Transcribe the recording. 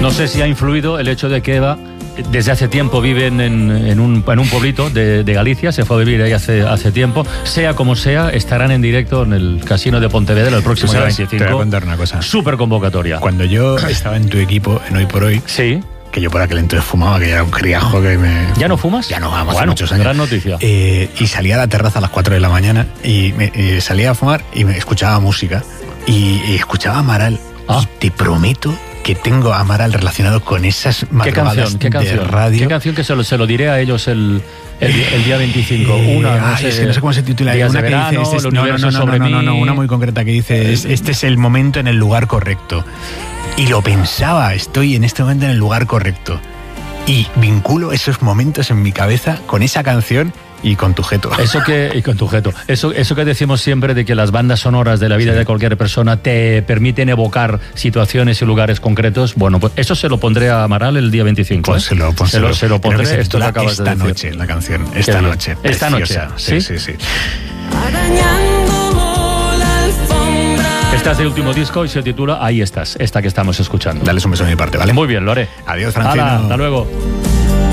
No sé si ha influido el hecho de que Eva desde hace tiempo vive en un pueblito de Galicia, se fue a vivir ahí hace tiempo. Sea como sea, estarán en directo en el Casino de Pontevedra el próximo día 25. Te voy a contar una cosa. Súper convocatoria. Cuando yo estaba en tu equipo, en Hoy por Hoy, sí, que yo por aquel entonces fumaba, que ya era un criajo que me... ¿Ya no fumas? Ya no, vamos, hace bueno, muchos años. Gran noticia. Y salía a la terraza a las 4 de la mañana y salía a fumar y me escuchaba música y escuchaba Amaral. Y te prometo que tengo a Amaral relacionado con esas madrugadas ¿Qué canción? de radio. ¿Qué canción que se lo diré a ellos el día 25? No sé cómo se titula. Días Una de verano, que dice, no, una muy concreta que dice, este es el momento en el lugar correcto. Y lo pensaba, estoy en este momento en el lugar correcto. Y vinculo esos momentos en mi cabeza con esa canción y con tu jeto. Y con tu jeto. Eso que decimos siempre de que las bandas sonoras de la vida de cualquier persona te permiten evocar situaciones y lugares concretos. Bueno, pues eso se lo pondré a Amaral el día 25. Pues se lo pondré. Se esto que acabas de decir. Esta noche, la canción. Esta noche. Esta noche. Sí. Esta es el último disco y se titula Ahí estás, esta que estamos escuchando. Dales un beso de mi parte, ¿vale? Muy bien, lo haré. Adiós, Francino. Hasta luego.